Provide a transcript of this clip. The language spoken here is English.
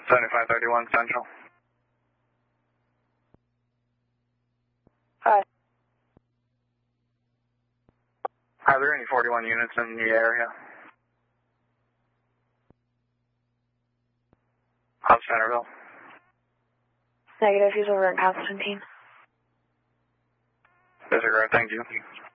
7531 Central. Hi. Are there any 41 units in the area? How's Centerville? Negative, he's over in Constantine. Disregard, thank you.